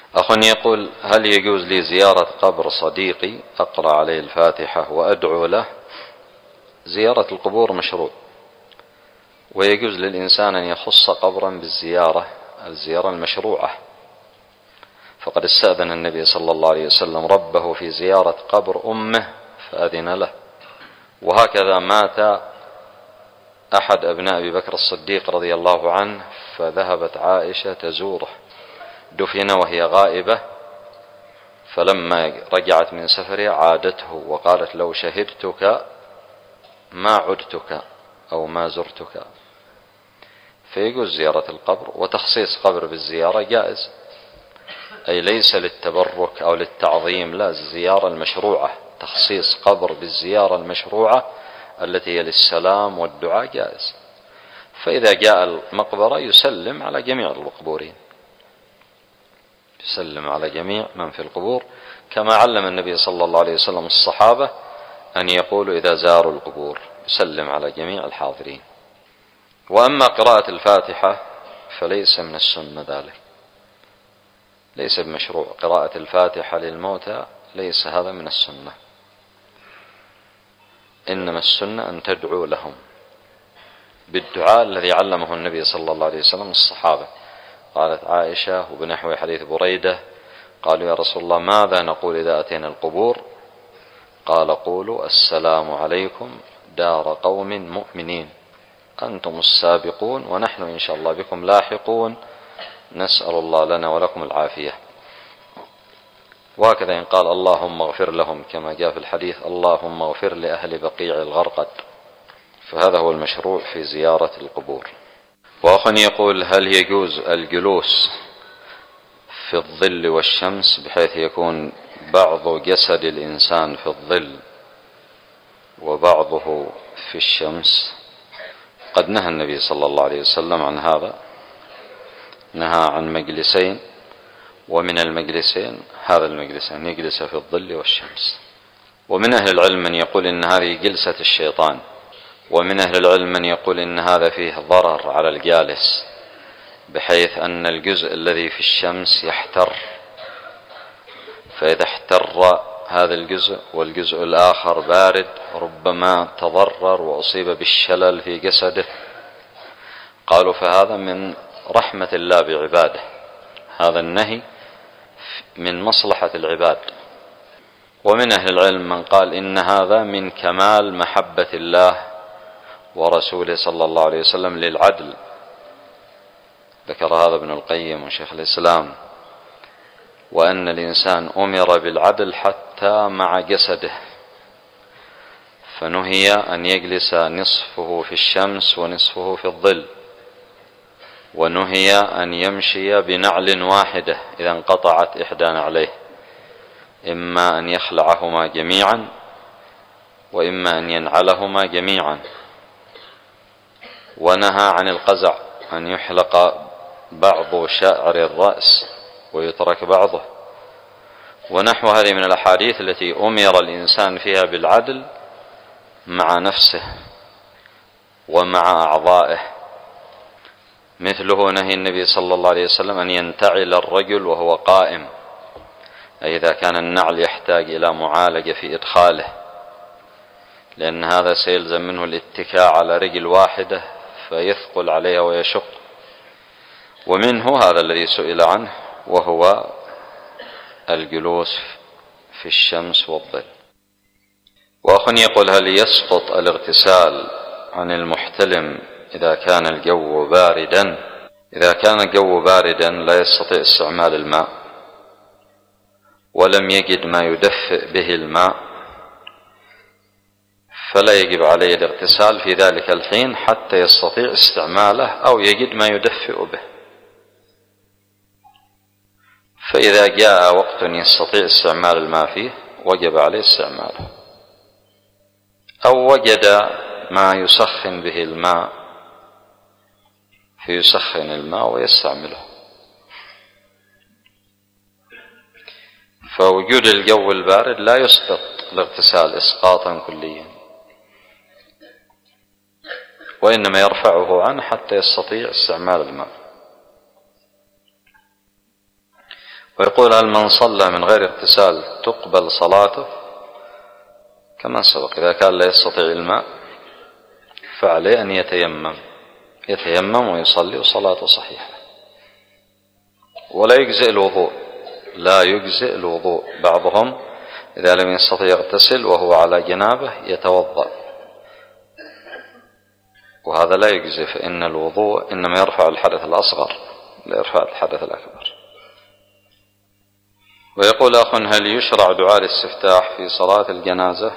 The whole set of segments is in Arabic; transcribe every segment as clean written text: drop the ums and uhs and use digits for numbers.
أخ يقول: هل يجوز لي زيارة قبر صديقي أقرأ عليه الفاتحة وأدعو له؟ زيارة القبور مشروع، ويجوز للإنسان أن يخص قبرا بالزيارة، الزيارة المشروعة، فقد استأذن النبي صلى الله عليه وسلم ربه في زيارة قبر أمه فأذن له. وهكذا مات أحد أبناء أبي بكر الصديق رضي الله عنه، فذهبت عائشة تزوره، دفن وهي غائبة، فلما رجعت من سفرها عادته وقالت: لو شهدتك ما عدتك أو ما زرتك. فيجوز زيارة القبر، وتخصيص قبر بالزيارة جائز، أي ليس للتبرك أو للتعظيم، لا، الزيارة المشروعة، تخصيص قبر بالزيارة المشروعة التي هي للسلام والدعاء جائز. فإذا جاء المقبرة يسلم على جميع المقبورين، يسلم على جميع من في القبور، كما علم النبي صلى الله عليه وسلم الصحابة أن يقولوا إذا زاروا القبور يسلم على جميع الحاضرين. وأما قراءة الفاتحة فليس من السنة ذلك، ليس بمشروع قراءة الفاتحة للموتى، ليس هذا من السنة، إنما السنة أن تدعو لهم بالدعاء الذي علمه النبي صلى الله عليه وسلم الصحابة. قالت عائشة وبنحو حديث بريدة: قالوا يا رسول الله ماذا نقول إذا أتينا القبور؟ قال: قولوا السلام عليكم دار قوم مؤمنين، أنتم السابقون ونحن إن شاء الله بكم لاحقون، نسأل الله لنا ولكم العافية. وهكذا إن قال اللهم اغفر لهم كما جاء في الحديث: اللهم اغفر لأهل بقيع الغرقد، فهذا هو المشروع في زيارة القبور. وأخ يقول: هل يجوز الجلوس في الظل والشمس بحيث يكون بعض جسد الإنسان في الظل وبعضه في الشمس؟ قد نهى النبي صلى الله عليه وسلم عن هذا، نهى عن مجلسين، ومن المجلسين هذا المجلس أن يجلس في الظل والشمس. ومن أهل العلم من يقول إن هذه جلسة الشيطان، ومن أهل العلم من يقول إن هذا فيه ضرر على الجالس، بحيث أن الجزء الذي في الشمس يحتر، فإذا احتر هذا الجزء والجزء الآخر بارد ربما تضرر وأصيب بالشلل في جسده. قالوا فهذا من رحمة الله بعباده، هذا النهي من مصلحة العباد. ومن أهل العلم من قال إن هذا من كمال محبة الله ورسوله صلى الله عليه وسلم للعدل، ذكر هذا ابن القيم وشيخ الإسلام، وأن الإنسان أمر بالعدل حتى مع جسده، فنهي أن يجلس نصفه في الشمس ونصفه في الظل، ونهي أن يمشي بنعل واحدة إذا انقطعت إحدى نعليه، إما أن يخلعهما جميعا وإما أن ينعلهما جميعا. ونهى عن القزع، أن يحلق بعض شعر الرأس ويترك بعضه، ونحو هذه من الأحاديث التي أمر الإنسان فيها بالعدل مع نفسه ومع أعضائه. مثله نهي النبي صلى الله عليه وسلم أن ينتعل الرجل وهو قائم، أي إذا كان النعل يحتاج إلى معالجة في إدخاله، لأن هذا سيلزم منه الاتكاء على رجل واحدة فيثقل عليها ويشق. ومنه هذا الذي سئل عنه، وهو الجلوس في الشمس والظل. وأخ يقول: هل يسقط الاغتسال عن المحتلم إذا كان الجو باردا؟ إذا كان الجو باردا لا يستطيع استعمال الماء ولم يجد ما يدفئ به الماء، فلا يجب عليه الاغتسال في ذلك الحين حتى يستطيع استعماله أو يجد ما يدفئ به. فإذا جاء وقت يستطيع استعمال الماء فيه وجب عليه استعماله، أو وجد ما يسخن به الماء فيسخن الماء ويستعمله. فوجود الجو البارد لا يسقط الاغتسال إسقاطا كليا، وإنما يرفعه عنه حتى يستطيع استعمال الماء. ويقول: هل من صلى من غير اغتسال تقبل صلاته؟ كما سبق، إذا كان لا يستطيع الماء فعليه أن يتيمم ويصلي وصلاته صحيحة. ولا يجزئ الوضوء، لا يجزئ الوضوء. بعضهم إذا لم يستطيع يغتسل وهو على جنابه يتوضأ، وهذا لا يجزئ، فإن الوضوء إنما يرفع الحدث الأصغر لا يرفع الحدث الأكبر. ويقول أخ: هل يشرع دعاء الاستفتاح في صلاة الجنازة؟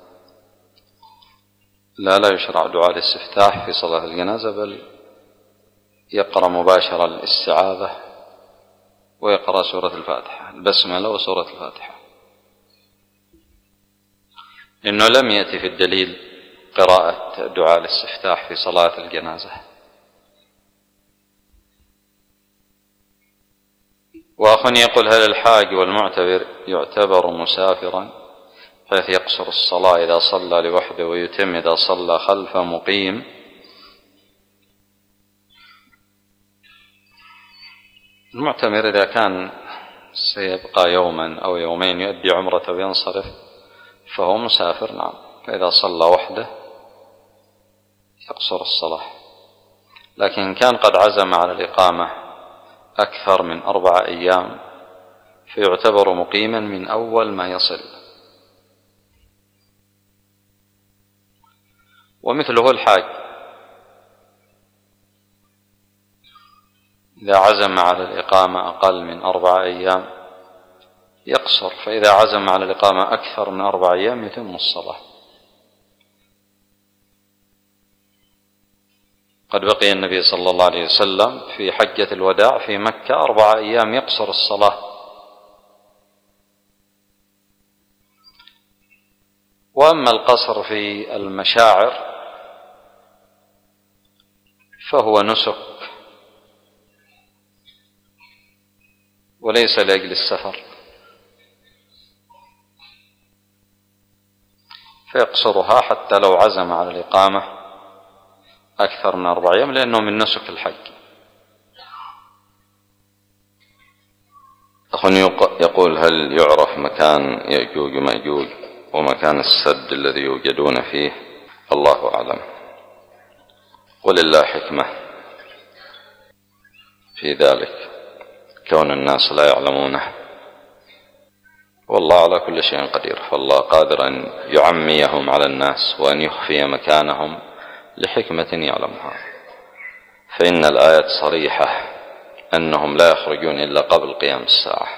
لا يشرع دعاء الاستفتاح في صلاة الجنازة، بل يقرأ مباشرة الاستعاذة ويقرأ سورة الفاتحة، البسملة وسورة الفاتحة، إنه لم يأتي في الدليل قراءة دعاء الاستفتاح في صلاة الجنازة. وأخ يقول: هل الحاج والمعتبر يعتبر مسافرا حيث يقصر الصلاة إذا صلى لوحده ويتم إذا صلى خلف مقيم؟ المعتمر إذا كان سيبقى يوما أو يومين يؤدي عمرته وينصرف فهو مسافر، نعم. فإذا صلى وحده يقصر الصلاة. لكن إن كان قد عزم على الإقامة أكثر من 4 أيام فيعتبر مقيما من أول ما يصل. ومثله الحاج إذا عزم على الإقامة أقل من 4 أيام يقصر، فإذا عزم على الإقامة أكثر من 4 أيام يتم الصلاة. قد بقي النبي صلى الله عليه وسلم في حجة الوداع في مكة 4 أيام يقصر الصلاة. وأما القصر في المشاعر فهو نسك وليس لأجل السفر، فيقصرها حتى لو عزم على الإقامة أكثر من 4 أيام، لأنه من نسك الحج. أخ يقول: هل يعرف مكان يأجوج ومأجوج ومكان السد الذي يوجدون فيه؟ الله أعلم، ولله حكمة في ذلك كون الناس لا يعلمونه، والله على كل شيء قدير. فالله قادر أن يعميهم على الناس وأن يخفي مكانهم لحكمة يعلمها. فإن الآيات صريحة أنهم لا يخرجون إلا قبل قيام الساعة.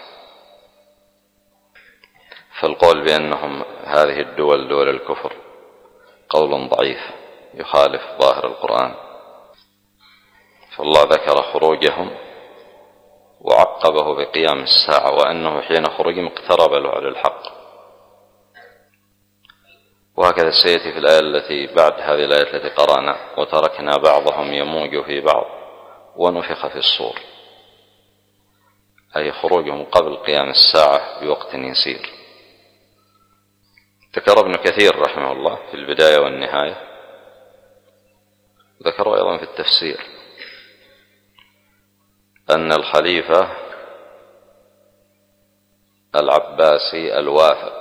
فالقول بأنهم هذه الدول دول الكفر قول ضعيف يخالف ظاهر القرآن. فالله ذكر خروجهم وعقبه بقيام الساعة، وأنه حين خروجهم اقترب الوعد الحق. وهكذا سيأتي في الآية التي بعد هذه الآية التي قرأنا: وتركنا بعضهم يموج في بعض ونفخ في الصور، أي خروجهم قبل قيام الساعة بوقت يسير. ذكر ابن كثير رحمه الله في البداية والنهاية، ذكروا أيضا في التفسير أن الخليفة العباسي الوافق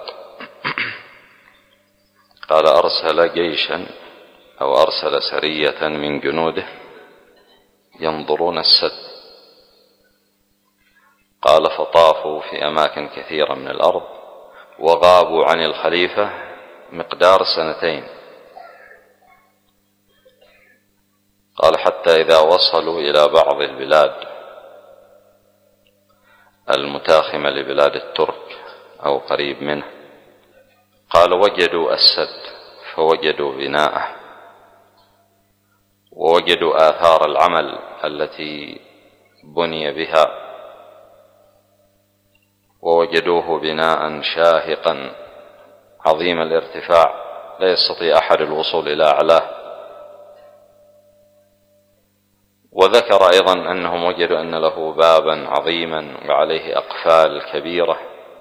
قال أرسل جيشا أو أرسل سرية من جنوده ينظرون السد، قال فطافوا في أماكن كثيرة من الأرض وغابوا عن الخليفة مقدار 2 سنين. قال حتى إذا وصلوا إلى بعض البلاد المتاخمة لبلاد الترك أو قريب منه، قال وجدوا السد فوجدوا بناءه ووجدوا آثار العمل التي بني بها، ووجدوه بناء شاهقا عظيم الارتفاع لا يستطيع أحد الوصول إلى أعلاه. وذكر أيضا أنهم وجدوا أن له بابا عظيما وعليه أقفال كبيرة.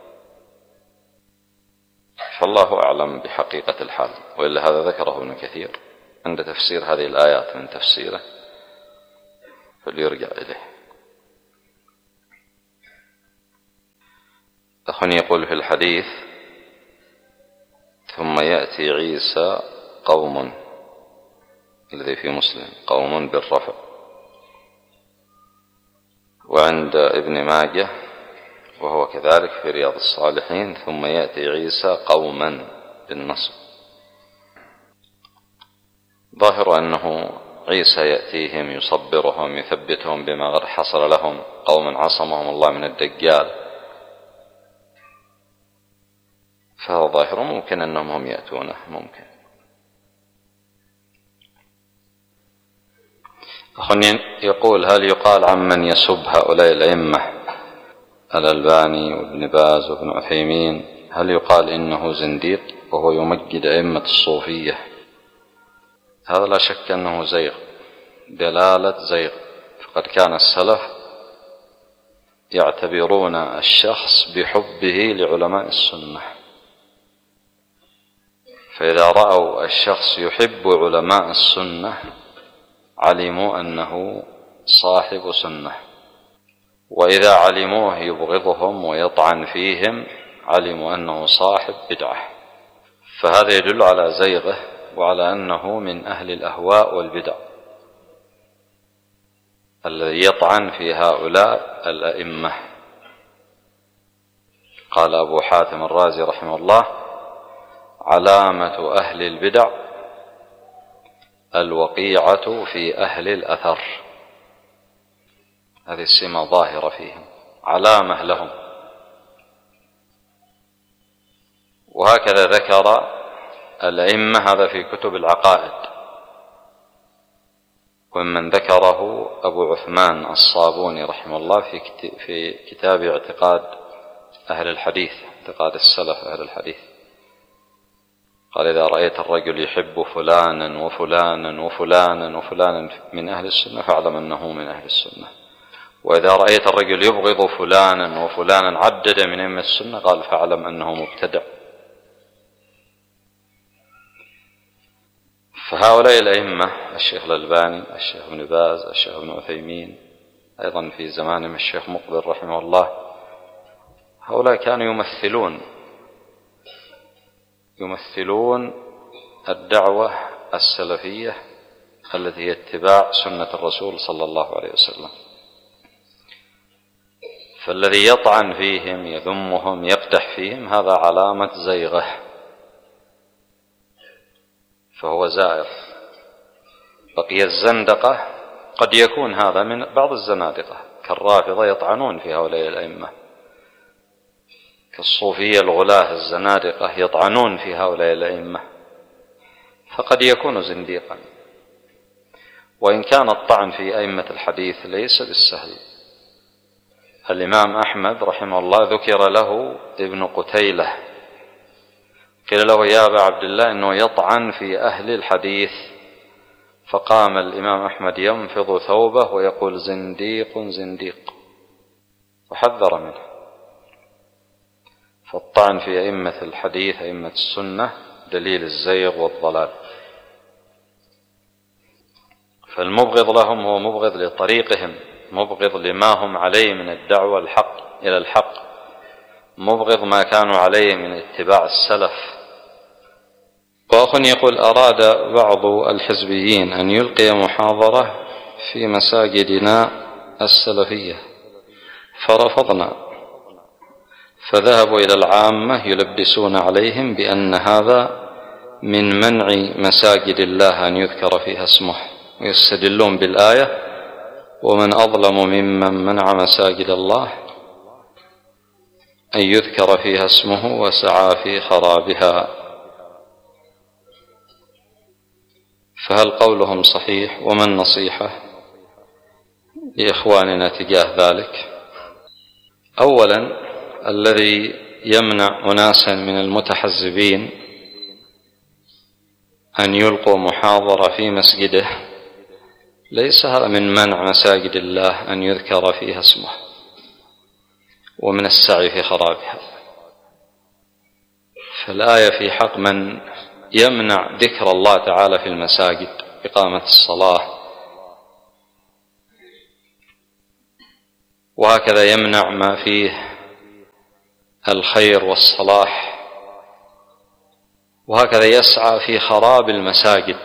فالله أعلم بحقيقة الحال، وإلا هذا ذكره ابن كثير عند تفسير هذه الآيات من تفسيره، فليرجع إليه. أخ يقول في الحديث: ثم يأتي عيسى قوم، الذي في مسلم قوم بالرفع، وعند ابن ماجه وهو كذلك في رياض الصالحين: ثم يأتي عيسى قوما بالنصب. ظاهر أنه عيسى يأتيهم يصبرهم يثبتهم بما قد حصل لهم، قوم عصمهم الله من الدجال، فهو ظاهر ممكن أنهم هم يأتونه، ممكن. أخ يقول: هل يقال عمن يسب هؤلاء الأئمة الألباني وابن باز وابن عثيمين، هل يقال إنه زنديق وهو يمجد أئمة الصوفية؟ هذا لا شك أنه زيغ، دلالة زيغ. فقد كان السلف يعتبرون الشخص بحبه لعلماء السنة، فإذا رأوا الشخص يحب علماء السنة علموا أنه صاحب سنة، وإذا علموه يبغضهم ويطعن فيهم علموا أنه صاحب بدعة. فهذا يدل على زيغه وعلى أنه من أهل الأهواء والبدع الذي يطعن في هؤلاء الأئمة. قال أبو حاتم الرازي رحمه الله: علامة أهل البدع الوقيعة في أهل الأثر. هذه السمة ظاهرة فيهم، علامة لهم. وهكذا ذكر الأئمة هذا في كتب العقائد، ومن ذكره أبو عثمان الصابوني رحمه الله في كتاب اعتقاد أهل الحديث، اعتقاد السلف أهل الحديث. قال: إذا رأيت الرجل يحب فلانا وفلانا وفلانا وفلانا من أهل السنة فاعلم أنه من أهل السنة، وإذا رأيت الرجل يبغض فلانا وفلانا عدد من أئمة السنة قال فاعلم أنه مبتدع. فهؤلاء الأئمة الشيخ الألباني، الشيخ ابن باز، الشيخ ابن عثيمين، أيضا في زمانهم الشيخ مقبل رحمه الله، هؤلاء كانوا يمثلون الدعوة السلفية التي هي اتباع سنة الرسول صلى الله عليه وسلم. فالذي يطعن فيهم يذمهم يقدح فيهم هذا علامة زيغه، فهو زائر. بقي الزندقة قد يكون هذا من بعض الزنادقة كالرافضة يطعنون في هؤلاء الأئمة، كالصوفية الغلاة الزنادقة يطعنون في هؤلاء الأئمة، فقد يكون زنديقا. وإن كان الطعن في أئمة الحديث ليس بالسهل. الإمام أحمد رحمه الله ذكر له ابن قتيلة، قيل له: يا أبا عبد الله إنه يطعن في أهل الحديث، فقام الإمام أحمد ينفض ثوبه ويقول: زنديق زنديق، وحذر منه. فالطعن في أئمة الحديث أئمة السنة دليل الزيغ والضلال. فالمبغض لهم هو مبغض لطريقهم، مبغض لما هم عليه من الدعوة الحق إلى الحق، مبغض ما كانوا عليه من اتباع السلف. وأخ يقول: أراد بعض الحزبيين أن يلقي محاضرة في مساجدنا السلفية فرفضنا، فذهبوا إلى العامة يلبسون عليهم بأن هذا من منع مساجد الله أن يذكر فيها اسمه، ويستدلون بالآية: ومن أظلم ممن منع مساجد الله أن يذكر فيها اسمه وسعى في خرابها. فهل قولهم صحيح؟ وما النصيحة لإخواننا تجاه ذلك؟ أولا، الذي يمنع أناسا من المتحزبين أن يلقوا محاضرة في مسجده ليس هذا من منع مساجد الله أن يذكر فيها اسمه ومن السعي في خرابها. فالآية في حق من يمنع ذكر الله تعالى في المساجد، إقامة الصلاة، وهكذا يمنع ما فيه الخير والصلاح، وهكذا يسعى في خراب المساجد.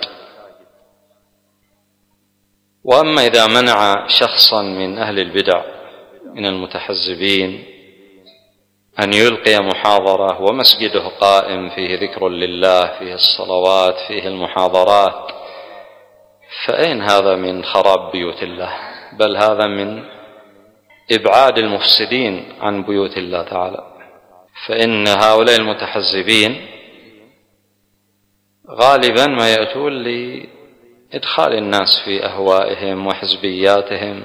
وأما إذا منع شخصا من أهل البدع من المتحزبين أن يلقي محاضرة ومسجده قائم فيه ذكر لله، فيه الصلوات، فيه المحاضرات، فأين هذا من خراب بيوت الله؟ بل هذا من إبعاد المفسدين عن بيوت الله تعالى. فإن هؤلاء المتحزبين غالبا ما يأتون لإدخال الناس في أهوائهم وحزبياتهم،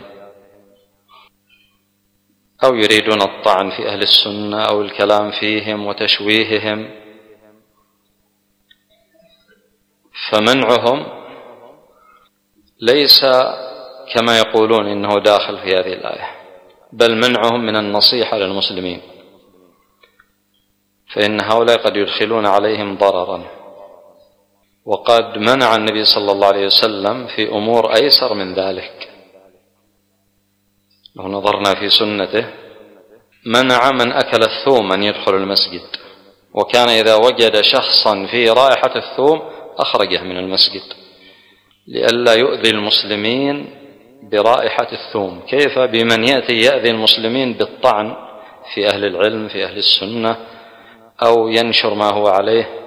أو يريدون الطعن في أهل السنة أو الكلام فيهم وتشويههم، فمنعهم ليس كما يقولون إنه داخل في هذه الآية، بل منعهم من النصيحة للمسلمين، فإن هؤلاء قد يدخلون عليهم ضررا. وقد منع النبي صلى الله عليه وسلم في أمور أيسر من ذلك. لو نظرنا في سنته منع من أكل الثوم أن يدخل المسجد، وكان إذا وجد شخصا في رائحة الثوم أخرجه من المسجد لئلا يؤذي المسلمين برائحة الثوم. كيف بمن يأذي المسلمين بالطعن في أهل العلم، في أهل السنة، أو ينشر ما هو عليه؟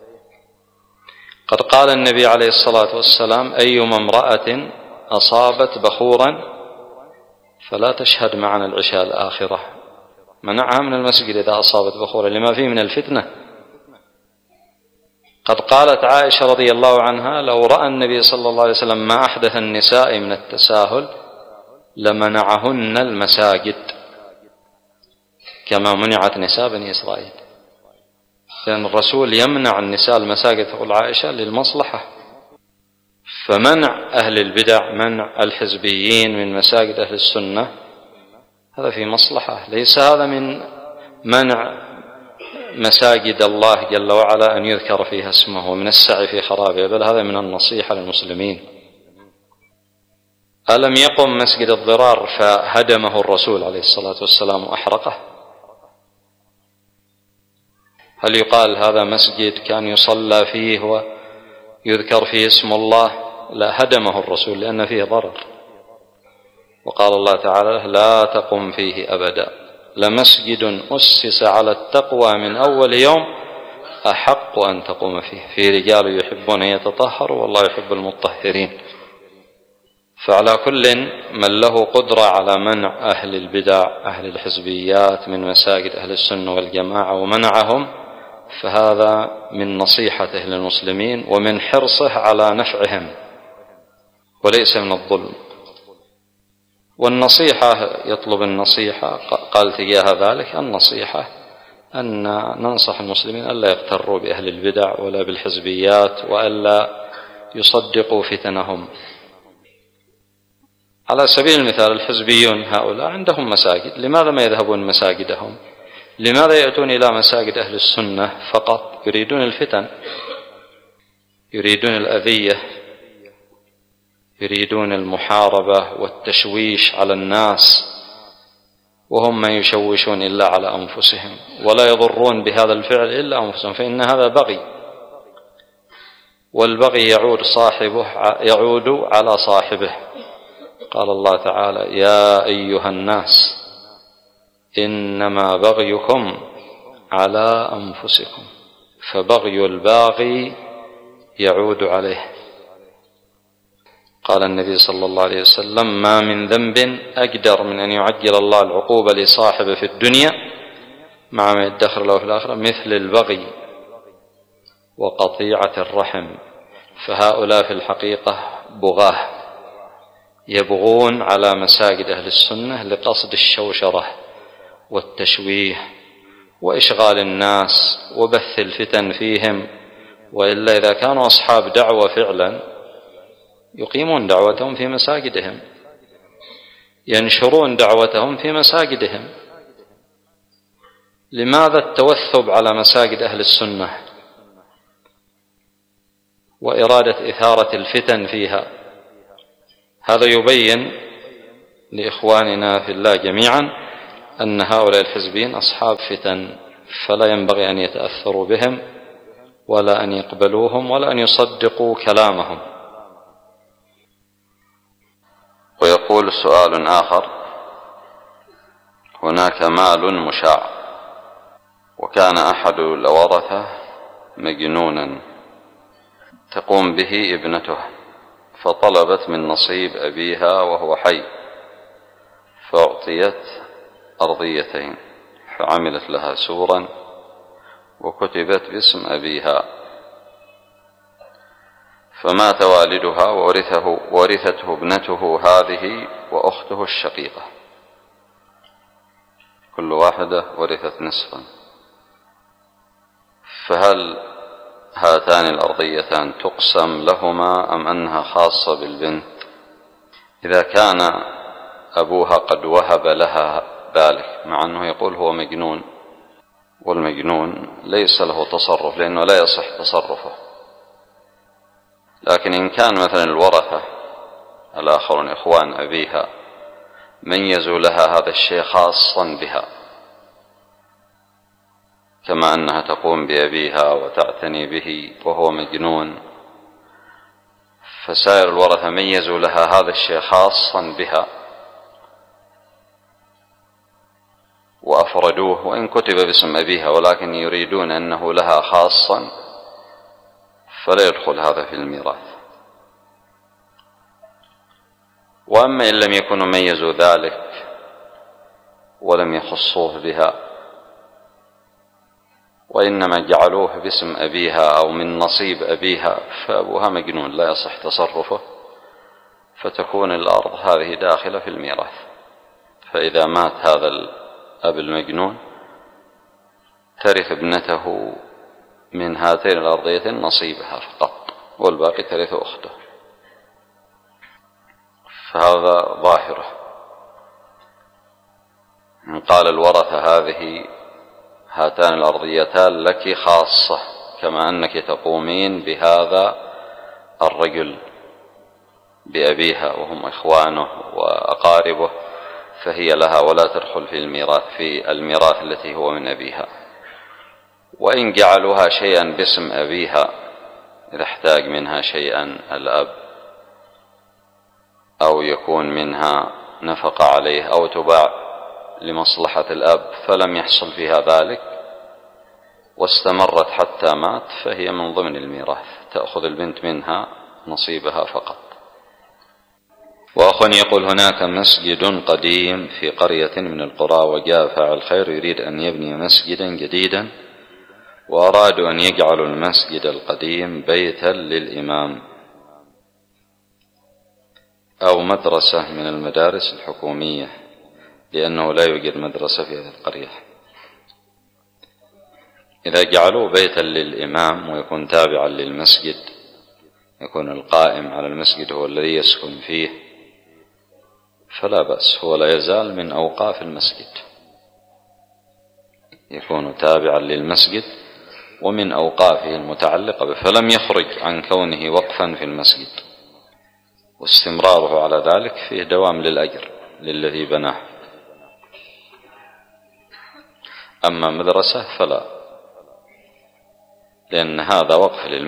قد قال النبي عليه الصلاة والسلام: أيما امرأة أصابت بخورا فلا تشهد معنا العشاء الآخرة. منعها من المسجد إذا أصابت بخورا لما فيه من الفتنة. قد قالت عائشة رضي الله عنها: لو رأى النبي صلى الله عليه وسلم ما أحدث النساء من التساهل لمنعهن المساجد كما منعت نساء بني إسرائيل. لأن الرسول يمنع النساء المساجد، تقول عائشة، للمصلحة. فمنع أهل البدع، منع الحزبيين من مساجد أهل السنة، هذا في مصلحة، ليس هذا من منع مساجد الله جل وعلا أن يذكر فيها اسمه ومن السعي في خرابها، بل هذا من النصيحة للمسلمين. ألم يقم مسجد الضرار فهدمه الرسول عليه الصلاة والسلام وأحرقه؟ هل يقال هذا مسجد كان يصلى فيه ويذكر فيه اسم الله؟ لا، هدمه الرسول لأن فيه ضرر. وقال الله تعالى: لا تقم فيه أبدا، لمسجد أسس على التقوى من أول يوم أحق أن تقوم فيه رجال يحبون أن يتطهروا والله يحب المطهرين. فعلى كل من له قدرة على منع أهل البدع، أهل الحزبيات، من مساجد أهل السنة والجماعة ومنعهم، فهذا من نصيحته للمسلمين ومن حرصه على نفعهم، وليس من الظلم. والنصيحة يطلب النصيحة، قال تجاه ذلك النصيحة أن ننصح المسلمين ألا يغتروا بأهل البدع ولا بالحزبيات، وألا يصدقوا فتنهم. على سبيل المثال الحزبيون هؤلاء عندهم مساجد، لماذا ما يذهبون مساجدهم؟ لماذا يأتون إلى مساجد أهل السنة فقط؟ يريدون الفتن، يريدون الأذية، يريدون المحاربة والتشويش على الناس، وهم ما يشوشون إلا على أنفسهم، ولا يضرون بهذا الفعل إلا أنفسهم، فإن هذا بغي، والبغي يعود على صاحبه. قال الله تعالى: يا أيها الناس إنما بغيكم على أنفسكم، فبغي الباغي يعود عليه. قال النبي صلى الله عليه وسلم: ما من ذنب أقدر من أن يعجل الله العقوبة لصاحبه في الدنيا مع ما يدخر له في الآخرة مثل البغي وقطيعة الرحم. فهؤلاء في الحقيقة بغاه، يبغون على مساجد أهل السنة لقصد الشوشرة والتشويه وإشغال الناس وبث الفتن فيهم. وإلا إذا كانوا أصحاب دعوة فعلا يقيمون دعوتهم في مساجدهم، ينشرون دعوتهم في مساجدهم. لماذا التوثب على مساجد أهل السنة وإرادة إثارة الفتن فيها؟ هذا يبين لإخواننا في الله جميعا أن هؤلاء الحزبيين أصحاب فتن، فلا ينبغي أن يتأثروا بهم ولا أن يقبلوهم ولا أن يصدقوا كلامهم. ويقول سؤال آخر: هناك مال مشاع وكان أحد الورثة مجنونا تقوم به ابنته، فطلبت من نصيب أبيها وهو حي، فأعطيت أرضيتين، فعملت لها سورا وكتبت باسم أبيها، فمات والدها وورثته ابنته هذه وأخته الشقيقة، كل واحدة ورثت نصفا، فهل هاتان الأرضيتان تقسم لهما أم أنها خاصة بالبنت؟ إذا كان أبوها قد وهب لها ذلك، مع أنه يقول هو مجنون، والمجنون ليس له تصرف لأنه لا يصح تصرفه، لكن إن كان مثلا الورثة الآخرون إخوان أبيها ميزوا لها هذا الشيء خاصا بها، كما أنها تقوم بأبيها وتعتني به وهو مجنون، فسائر الورثة ميزوا لها هذا الشيء خاصا بها وأفردوه، وإن كتب باسم أبيها ولكن يريدون أنه لها خاصا، فلا يدخل هذا في الميراث. وأما إن لم يكونوا ميزوا ذلك ولم يخصوه بها وإنما جعلوه باسم أبيها أو من نصيب أبيها، فأبوها مجنون لا يصح تصرفه، فتكون الأرض هذه داخلة في الميراث. فإذا مات هذا الأب المجنون ترث ابنته من هاتين الأرضيتين نصيبها فقط، والباقي ترث أخته، فهذا ظاهره. إن قال الورثة هاتان الأرضيتان لك خاصة كما أنك تقومين بهذا الرجل بأبيها وهم إخوانه وأقاربه، فهي لها ولا تدخل في الميراث التي هو من أبيها. وإن جعلوها شيئا باسم أبيها إذا احتاج منها شيئا الأب، أو يكون منها نفقة عليه أو تباع لمصلحة الأب فلم يحصل فيها ذلك واستمرت حتى مات، فهي من ضمن الميراث، تأخذ البنت منها نصيبها فقط. وأخ يقول: هناك مسجد قديم في قرية من القرى، وجاء فاعل خير يريد أن يبني مسجدا جديدا، وأرادوا أن يجعلوا المسجد القديم بيتا للإمام أو مدرسة من المدارس الحكومية، لأنه لا يوجد مدرسة في هذه القرية. إذا جعلوه بيتا للإمام ويكون تابعا للمسجد، يكون القائم على المسجد هو الذي يسكن فيه، فلا بأس، هو لا يزال من أوقاف المسجد، يكون تابعا للمسجد ومن أوقافه المتعلقة به، فلم يخرج عن كونه وقفا في المسجد، واستمراره على ذلك فيه دوام للأجر للذي بناه. أما مدرسة فلا، لأن هذا وقف للمسجد.